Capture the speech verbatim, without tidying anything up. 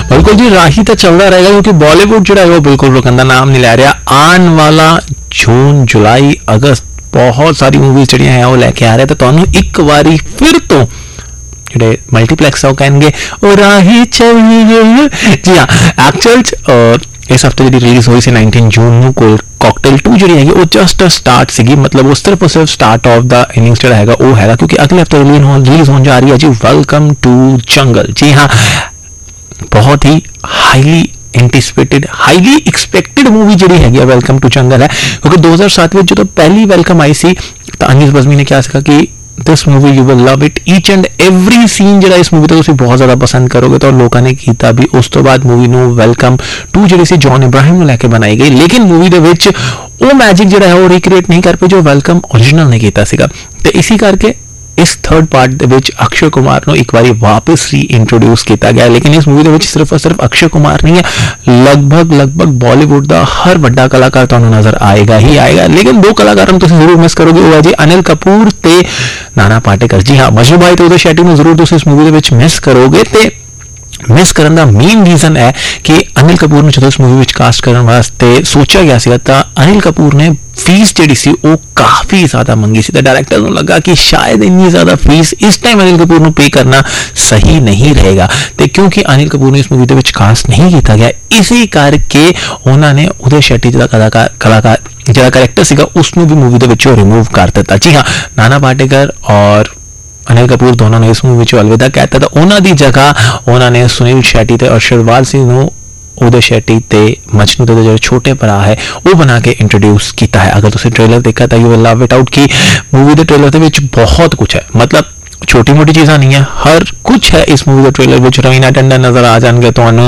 बिल्कुल जी, राही तो चलता रहेगा क्योंकि बॉलीवुड जो है वो बिल्कुल रुकन का नाम नहीं लै रहा। आने वाला जून जुलाई अगस्त बहुत सारी मूवीज जी है वो लैके आ रहे, तो तुहानू एक बारी फिर तो जो मल्टीप्लैक्स है वो कहेंगे ओ राही चलिए। जी हाँ, एक्चुअल इस हफ्ते जी रिलीज हुई सी नाइनटीन जून को कॉकटेल टू जी है वो जस्ट स्टार्ट सी, मतलब वो सिर्फ और सिर्फ स्टार्ट ऑफ द इनिंग्स जो है वो है, क्योंकि अगले हफ्ते रिलीज हो रिलीज होने जा रही है जी वेलकम टू जंगल। जी हाँ, बहुत ही highly anticipated highly expected movie जी है वेलकम टू जंगल है, क्योंकि दो हज़ार सात में जो पहली वेलकम आई सी तो अनीस बज़मी ने क्या कहा कि this movie you will love it, each and every scene जो इस मूवी तो तुम बहुत ज्यादा पसंद करोगे, तो लोगों ने किया भी। उस तो बाद movie no welcome to ji C John Ibrahim लैके बनाई गई, लेकिन मूवी दे विच वो मैजिक जो है वो रिक्रिएट नहीं कर पे जो वेलकम ओरिजिनल ने किया सीगा। तो इसी करके इस थर्ड पार्ट दे विच अक्षय कुमार नो एक बारी वापस री इंट्रोड्यूस किया गया, लेकिन इस मूवी दे विच सिर्फ और सिर्फ अक्षय कुमार नहीं है, लगभग लगभग बॉलीवुड का हर बड़ा कलाकार तुहानू नजर आएगा ही आएगा। लेकिन दो कलाकार तुम जरूर मिस करोगे, वो है जी अनिल कपूर ते नाना पाटेकर। जी हाँ, मजनू भाई तो उदय शेट्टी में जरूर तुम इस मूवी दे विच मिस करोगे। ते मिस करने का मेन रीजन है कि अनिल कपूर ने जो इस मूवी में कास्ट करने वास्ते सोचा गया सी तो अनिल कपूर ने फीस जी सी वो काफी ज्यादा मंगी सी, तो डायरेक्टर को लगा कि शायद इतनी ज्यादा फीस इस टाइम अनिल कपूर को पे करना सही नहीं रहेगा। तो क्योंकि अनिल कपूर ने इस मूवी के कास्ट नहीं किया गया, इसी करके उन्होंने उदय शेट्टी जो कलाकार कलाकार जो करैक्टर सीगा उसनू भी मूवी के रिमूव कर दिता। जी हाँ, नाना पाटेकर और अनिल कपूर दोनों ने इस मूवी में अलविदा कहता, तो उन्होंने जगह उन्होंने सुनील शेट्टी ते अर्शदवाल सिंह नू उदय शेट्टी ते मजनू ते जो छोटे भरा है वो बना के इंट्रोड्यूस किया है। अगर तुम ट्रेलर देखा तो you will love it out की मूवी के ट्रेलर के विच बहुत कुछ है, मतलब छोटी मोटी चीज़ा नहीं है, हर कुछ है इस मूवी के ट्रेलर में। रवीना टंडन नजर आ जाएंगे तो